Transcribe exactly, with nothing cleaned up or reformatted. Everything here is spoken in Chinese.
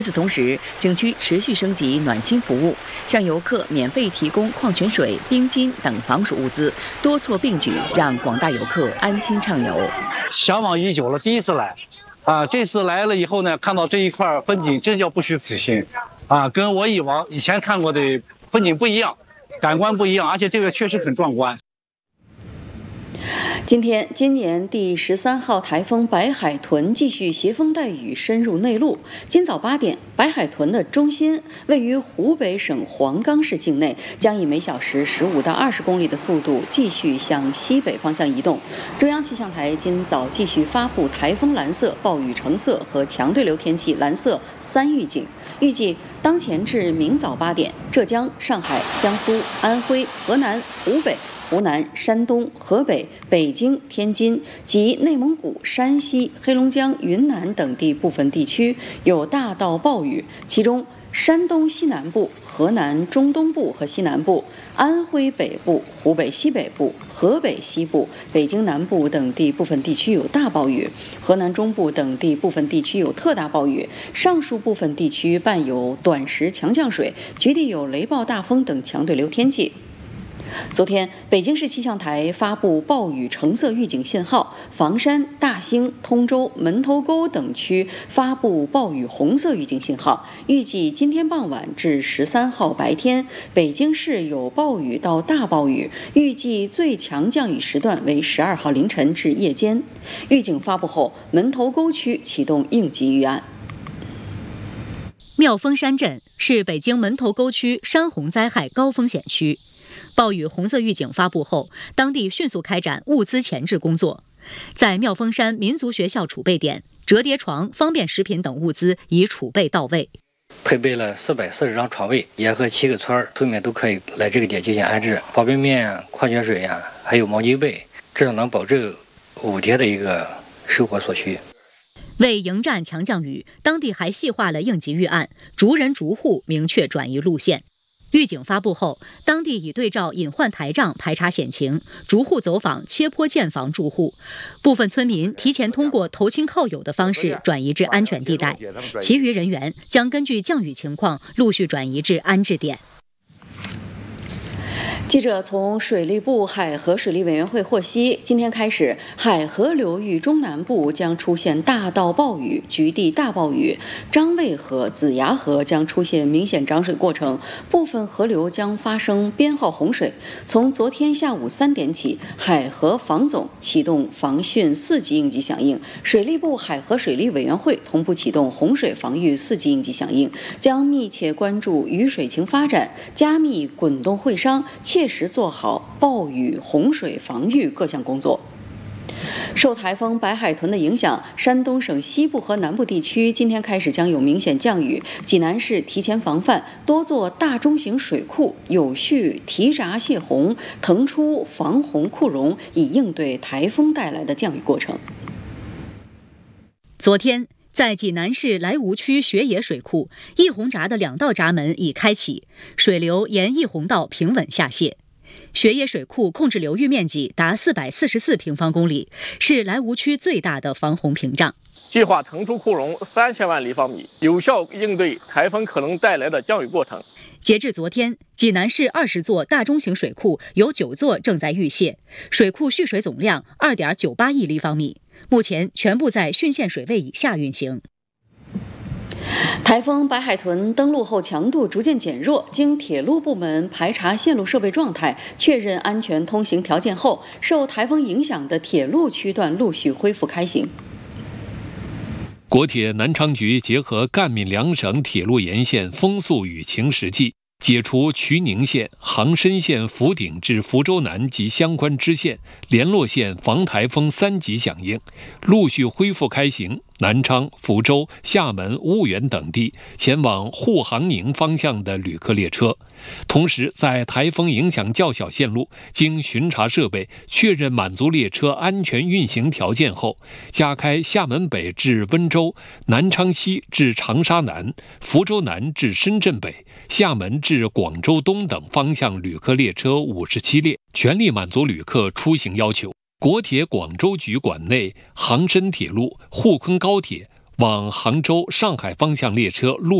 与此同时，景区持续升级暖心服务，向游客免费提供矿泉水、冰巾等防暑物资，多措并举，让广大游客安心畅游。 向往已久了，第一次来，啊，这次来了以后呢，看到这一块风景，真叫不虚此行，啊，跟我以往以前看过的风景不一样，感官不一样，而且这个确实很壮观。 今天，今年第十三号台风白海豚继续携风带雨深入内陆。今早八点，白海豚的中心位于湖北省黄冈市境内，将以每小时十五到二十公里的速度继续向西北方向移动。中央气象台今早继续发布台风蓝色、暴雨橙色和强对流天气蓝色三预警。预计当前至明早八点，浙江、上海、江苏、安徽、河南、湖北、湖南、山东、河北、北京、天津及内蒙古、山西、黑龙江、云南等地部分地区有大到暴雨，其中山东西南部、河南中东部和西南部、安徽北部、湖北西北部、河北西部、北京南部等地部分地区有大暴雨，河南中部等地部分地区有特大暴雨，上述部分地区伴有短时强降水，局地有雷暴大风等强对流天气。昨天，北京市气象台发布暴雨橙色预警信号，房山、大兴、通州、门头沟等区发布暴雨红色预警信号。预计今天傍晚至十三号白天，北京市有暴雨到大暴雨，预计最强降雨时段为十二号凌晨至夜间。预警发布后，门头沟区启动应急预案。 妙峰山镇是北京门头沟区山洪灾害高风险区。暴雨红色预警发布后，当地迅速开展物资前置工作。在妙峰山民族学校储备点，折叠床、方便食品等物资已储备到位。 配备了四百四十张床位，也和七个村村民都可以来这个点进行安置。方便面、矿泉水呀、啊，还有毛巾被，至少能保证五天的一个生活所需。 为迎战强降雨，当地还细化了应急预案，逐人逐户明确转移路线。预警发布后，当地已对照隐患台账排查险情，逐户走访切坡建房住户，部分村民提前通过投亲靠友的方式转移至安全地带，其余人员将根据降雨情况陆续转移至安置点。 记者从水利部海河水利委员会获悉，今天开始，海河流域中南部将出现大到暴雨、局地大暴雨，张卫河、子牙河将出现明显涨水过程，部分河流将发生编号洪水。从昨天下午三点起，海河防总启动防汛四级应急响应，水利部海河水利委员会同步启动洪水防御四级应急响应，将密切关注雨水情发展，加密滚动会商，切实做好暴雨洪水防御各项工作。受台风白海豚的影响，山东省西部和南部地区今天开始将有明显降雨。济南市提前防范，多座大中型水库有序提闸泄洪，腾出防洪库容，以应对台风带来的降雨过程。 昨天，在济南市莱芜区学野水库，溢洪闸的两道闸门已开启，水流沿溢洪道平稳下泄。学野水库控制流域面积达四百四十四平方公里，是莱芜区最大的防洪屏障。 计划腾出库容三千万立方米，有效应对台风可能带来的降雨过程。 截至昨天，济南市二十座大中型水库有九座正在预泄，水库蓄水总量二点九八亿立方米，目前全部在汛限水位以下运行。 台风白海豚登陆后强度逐渐减弱，经铁路部门排查线路设备状态，确认安全通行条件后，受台风影响的铁路区段陆续恢复开行。 国铁南昌局结合赣闽两省铁路沿线风速雨情实际，解除瞿宁线、杭深线福鼎至福州南及相关支线、联络线防台风三级响应，陆续恢复开行南昌、福州、厦门、婺源等地前往沪杭宁方向的旅客列车。同时，在台风影响较小线路，经巡查设备确认满足列车安全运行条件后，加开厦门北至温州、南昌西至长沙南、福州南至深圳北、厦门至广州东等方向旅客列车五十七列，全力满足旅客出行要求。国铁广州局管内杭深铁路、沪昆高铁、 往杭州、上海方向列车陆